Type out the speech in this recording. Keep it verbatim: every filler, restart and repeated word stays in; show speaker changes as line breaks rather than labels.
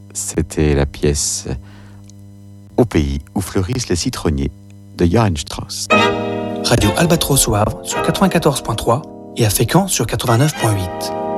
C'était la pièce Au pays où fleurissent les citronniers de Johann Strauss.
Radio Albatros au Havre sur quatre-vingt-quatorze point trois et à Fécamp sur quatre-vingt-neuf point huit.